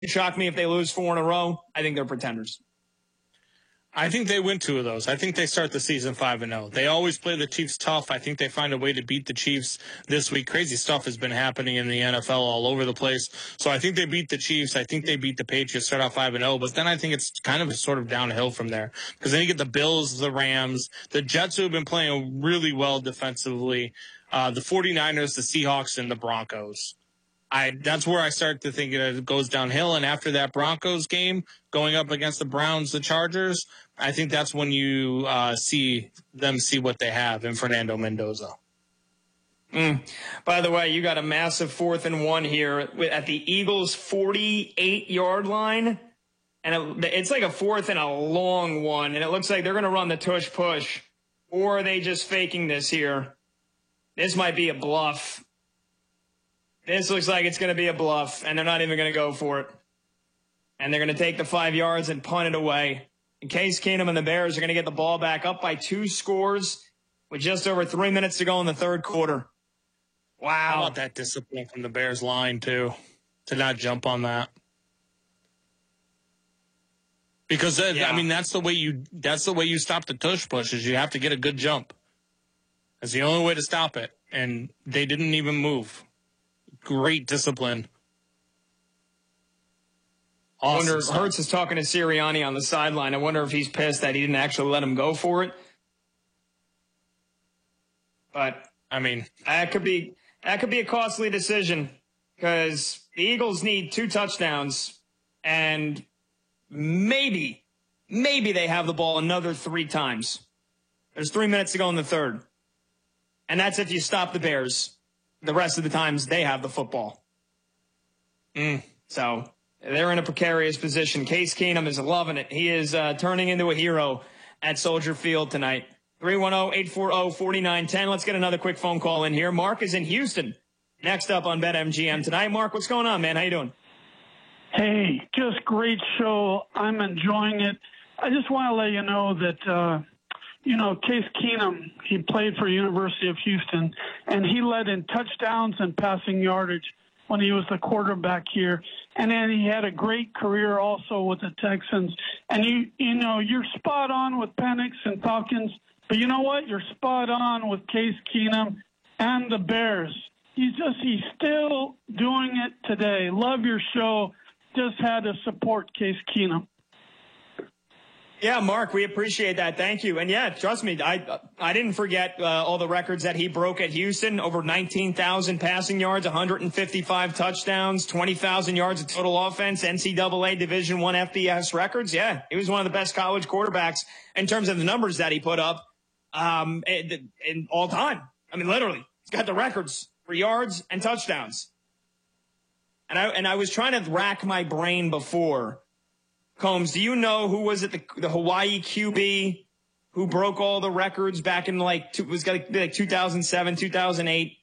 shock me if they lose 4 in a row. I think they're pretenders. I think they win 2 of those. I think they start the season 5-0. They always play the Chiefs tough. I think they find a way to beat the Chiefs this week. Crazy stuff has been happening in the NFL all over the place. So I think they beat the Chiefs. I think they beat the Patriots, start out 5-0. But then I think it's kind of sort of downhill from there. Because then you get the Bills, the Rams, the Jets, who have been playing really well defensively, the 49ers, the Seahawks, and the Broncos. That's where I start to think it goes downhill. And after that Broncos game, going up against the Browns, the Chargers, I think that's when you see what they have in Fernando Mendoza. By the way, you got a massive 4th and 1 here at the Eagles' 48-yard line. And it's like a 4th and a long one. And it looks like they're going to run the tush-push. Or are they just faking this here? This might be a bluff. This looks like it's going to be a bluff, and they're not even going to go for it. And they're going to take the 5 yards and punt it away. And Case Keenum and the Bears are going to get the ball back up by 2 scores with just over 3 minutes to go in the third quarter. Wow. How about that discipline from the Bears line, too, to not jump on that? Because, I mean, that's the way you stop the tush push is you have to get a good jump. That's the only way to stop it. And they didn't even move. Great discipline. Awesome. I wonder if Hurts is talking to Sirianni on the sideline. I wonder if he's pissed that he didn't actually let him go for it. But I mean, that could be a costly decision because the Eagles need 2 touchdowns and maybe they have the ball another 3 times. There's 3 minutes to go in the third. And that's if you stop the Bears. The rest of the times they have the football. So they're in a precarious position. Case Keenum is loving it. He is turning into a hero at Soldier Field tonight. 310-840-4910. Let's get another quick phone call in here. Mark is in Houston. Next up on BetMGM tonight. Mark, what's going on, man? How you doing? Hey, just great show. I'm enjoying it. I just want to let you know that Case Keenum, he played for University of Houston, and he led in touchdowns and passing yardage when he was the quarterback here. And then he had a great career also with the Texans. And, you're spot on with Penix and Falcons, but you know what? You're spot on with Case Keenum and the Bears. He's still doing it today. Love your show. Just had to support Case Keenum. Yeah, Mark, we appreciate that. Thank you. And yeah, trust me, I didn't forget all the records that he broke at Houston. Over 19,000 passing yards, 155 touchdowns, 20,000 yards of total offense, NCAA Division I FBS records. Yeah, he was one of the best college quarterbacks in terms of the numbers that he put up in all time. I mean, literally, he's got the records for yards and touchdowns. And I was trying to rack my brain before. Combs, do you know who was it, the Hawaii QB who broke all the records back in like 2007, 2008?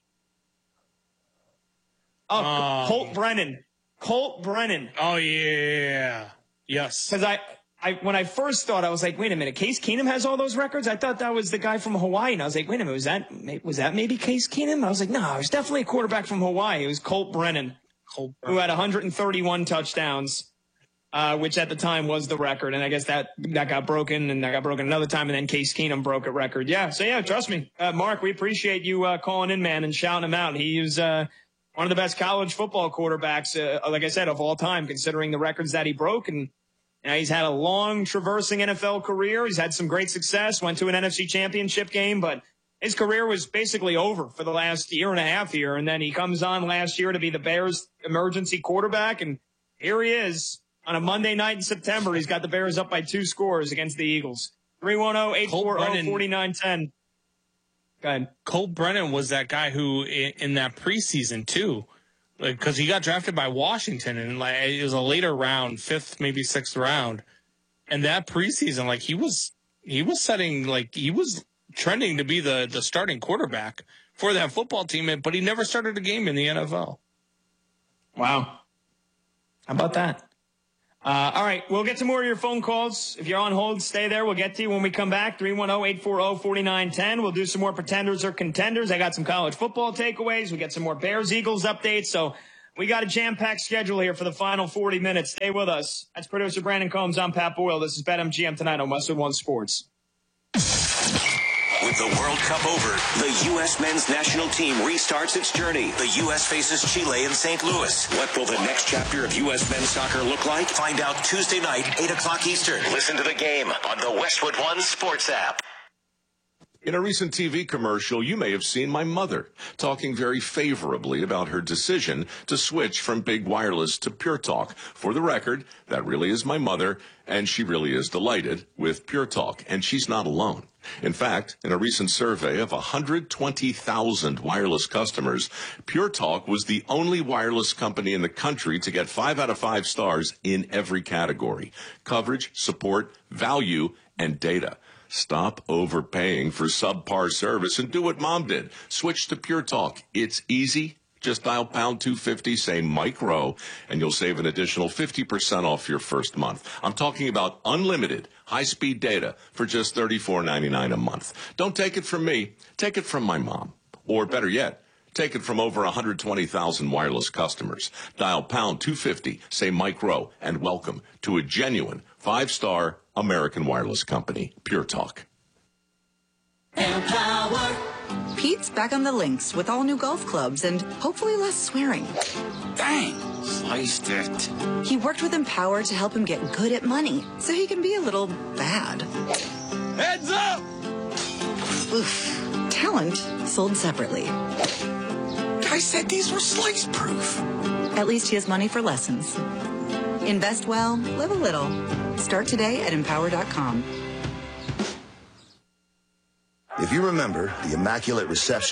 Colt Brennan. Colt Brennan. Oh, yeah. Yes. Because when I first thought, I was like, wait a minute, Case Keenum has all those records? I thought that was the guy from Hawaii. And I was like, wait a minute, was that maybe Case Keenum? I was like, no, it was definitely a quarterback from Hawaii. It was Colt Brennan, who had 131 touchdowns. Which at the time was the record. And I guess that got broken, and that got broken another time, and then Case Keenum broke a record. Yeah, so yeah, trust me. Mark, we appreciate you calling in, man, and shouting him out. He is one of the best college football quarterbacks, like I said, of all time, considering the records that he broke. And he's had a long, traversing NFL career. He's had some great success, went to an NFC championship game, but his career was basically over for the last year and a half here. And then he comes on last year to be the Bears' emergency quarterback, and here he is. On a Monday night in September, he's got the Bears up by 2 scores against the Eagles. 310-840-4910. Go ahead. Colt Brennan was that guy who, in that preseason, too, because he got drafted by Washington, and it was a later round, 5th, maybe 6th round. And that preseason, he was trending to be the starting quarterback for that football team, but he never started a game in the NFL. Wow. How about that? All right, we'll get to more of your phone calls. If you're on hold, stay there. We'll get to you when we come back. 310-840-4910. We'll do some more pretenders or contenders. I got some college football takeaways. We got some more Bears-Eagles updates. So We got a jam-packed schedule here for the final 40 minutes. Stay with us. That's producer Brandon Combs. I'm Pat Boyle. This is BetMGM tonight on Westwood One Sports. With the World Cup over, the U.S. men's national team restarts its journey. The U.S. faces Chile in St. Louis. What will the next chapter of U.S. men's soccer look like? Find out Tuesday night, 8 o'clock Eastern. Listen to the game on the Westwood One Sports app. In a recent TV commercial, you may have seen my mother talking very favorably about her decision to switch from big wireless to Pure Talk. For the record, that really is my mother, and she really is delighted with Pure Talk, and she's not alone. In fact, in a recent survey of 120,000 wireless customers, Pure Talk was the only wireless company in the country to get 5 out of 5 stars in every category: coverage, support, value, and data. Stop overpaying for subpar service and do what Mom did. Switch to Pure Talk. It's easy. Just dial pound 250, say Mike Rowe, and you'll save an additional 50% off your first month. I'm talking about unlimited high-speed data for just $34.99 a month. Don't take it from me. Take it from my mom. Or better yet, take it from over 120,000 wireless customers. Dial pound 250, say Mike Rowe, and welcome to a genuine 5-star American wireless company, Pure Talk. Empower. Pete's back on the links with all new golf clubs and hopefully less swearing. Dang, sliced it. He worked with Empower to help him get good at money so he can be a little bad. Heads up! Oof. Talent sold separately. Guy said these were slice-proof. At least he has money for lessons. Invest well, live a little. Start today at Empower.com. If you remember the Immaculate Reception,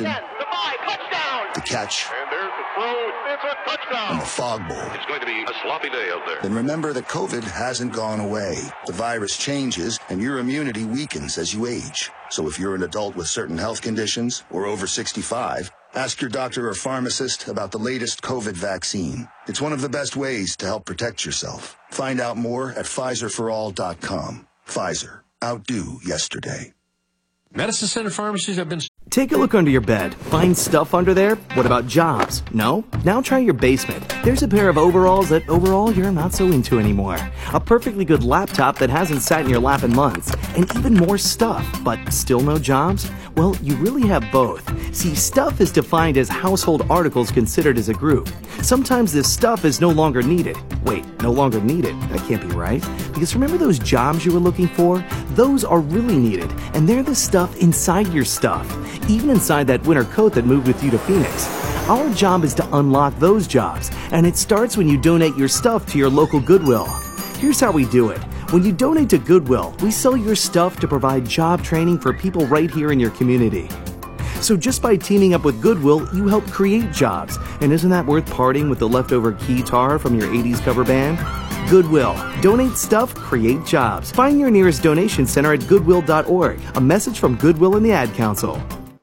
the catch, and there's the throw, it's a touchdown, and the fog bowl, it's going to be a sloppy day out there. then remember that COVID hasn't gone away. The virus changes, and your immunity weakens as you age. So if you're an adult with certain health conditions or over 65, ask your doctor or pharmacist about the latest COVID vaccine. It's one of the best ways to help protect yourself. Find out more at PfizerForAll.com. Pfizer. Outdo yesterday. Medicine Center pharmacies have been... Take a look under your bed. Find stuff under there? What about jobs? No? Now try your basement. There's a pair of overalls that overall you're not so into anymore. A perfectly good laptop that hasn't sat in your lap in months. And even more stuff, but still no jobs? Well, you really have both. See, stuff is defined as household articles considered as a group. Sometimes this stuff is no longer needed. Wait, no longer needed? That can't be right. Because remember those jobs you were looking for? Those are really needed, and they're the stuff inside your stuff. Even inside that winter coat that moved with you to Phoenix. Our job is to unlock those jobs, and it starts when you donate your stuff to your local Goodwill. Here's how we do it. When you donate to Goodwill, we sell your stuff to provide job training for people right here in your community. So just by teaming up with Goodwill, you help create jobs. And isn't that worth parting with the leftover guitar from your 80s cover band? Goodwill. Donate stuff, create jobs. Find your nearest donation center at goodwill.org. A message from Goodwill and the Ad Council.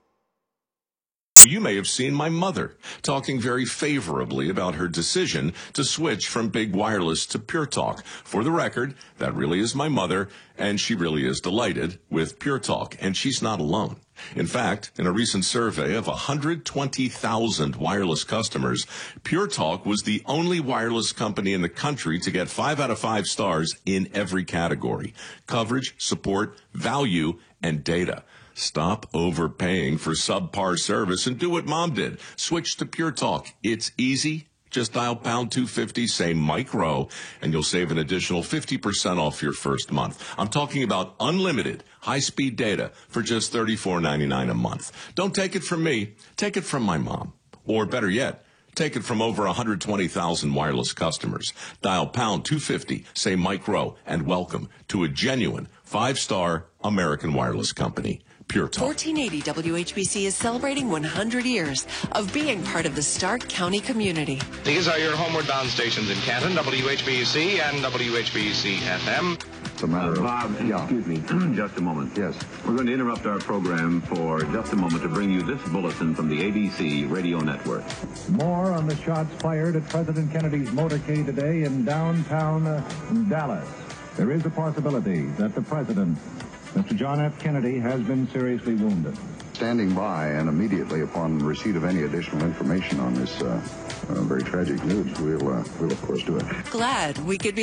You may have seen my mother talking very favorably about her decision to switch from big wireless to Pure Talk. For the record, that really is my mother, and she really is delighted with Pure Talk, and she's not alone. In fact, in a recent survey of 120,000 wireless customers, Pure Talk was the only wireless company in the country to get 5 out of 5 stars in every category: coverage, support, value, and data. Stop overpaying for subpar service and do what Mom did. Switch to Pure Talk. It's easy. Just dial pound 250, say Mike Rowe, and you'll save an additional 50% off your first month. I'm talking about unlimited high-speed data for just $34.99 a month. Don't take it from me. Take it from my mom. Or better yet, take it from over 120,000 wireless customers. Dial pound 250, say Mike Rowe, and welcome to a genuine 5-star American wireless company. Pure Talk. 1480 WHBC is celebrating 100 years of being part of the Stark County community. These are your homeward bound stations in Canton, WHBC and WHBC FM. Bob, excuse me, just a moment. Yes. We're going to interrupt our program for just a moment to bring you this bulletin from the ABC radio network. More on the shots fired at President Kennedy's motorcade today in downtown Dallas. There is a possibility that the president, Mr. John F. Kennedy, has been seriously wounded. Standing by, and immediately upon receipt of any additional information on this very tragic news, we'll of course do it. Glad we could be